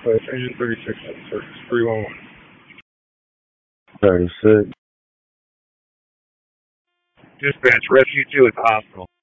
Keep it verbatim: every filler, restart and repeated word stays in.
Uh, Engine thirty-six, service three one one. thirty-six. Dispatch, rescue two at the hospital.